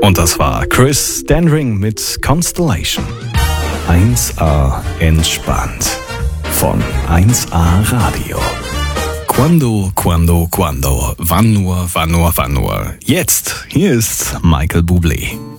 Und das war Chris Standring mit Constellation. 1A entspannt von 1A Radio. Quando, wann nur. Jetzt, hier ist Michael Bublé.